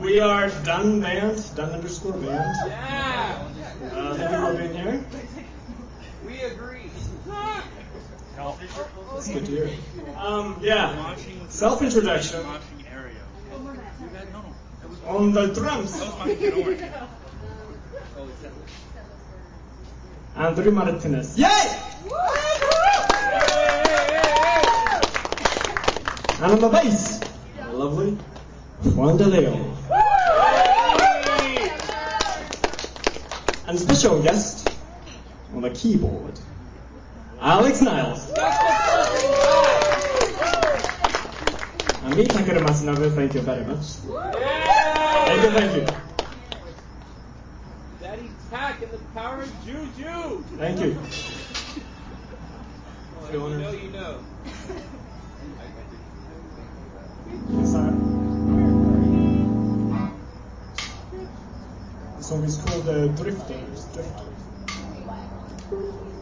we are Dun Band, Dun_Band. Yeah! Thank you for being here. We agree. It's good to hear. Yeah. Self-introduction. On the drums. Andrew Martinez. Yay! And on the bass, the lovely Juan De Leon. And special guest on the keyboard, Alex Niles. And me, Takeru Matsunobu, thank you very much. Thank you. Daddy Tack and the power of Juju. Thank you. If you know, you know. The song is called Drifters.